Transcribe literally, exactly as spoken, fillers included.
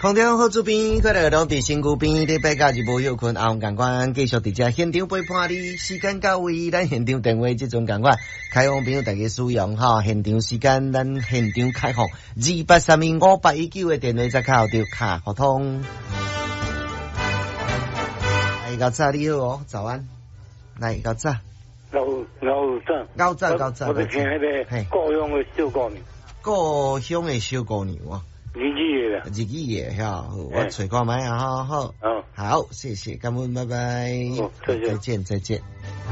空中好主编，快乐拢伫身躯边，礼拜假日无休困，后共款继续伫遮现场陪伴你。时间到位，咱现场电话即阵共款开放朋友大家使用哈。现场时间咱现场开放二八三零五八一九的电话再靠着卡互通。来，高早你好哦，早安。来，高早。 老老早。 高早高早。 我是听迄个故乡的小姑娘。 故乡的小姑娘啊。 日语的啦， 日语的哈，我找看卖啊，好好，好，谢谢，感恩，拜拜， 再见， 再见，再见。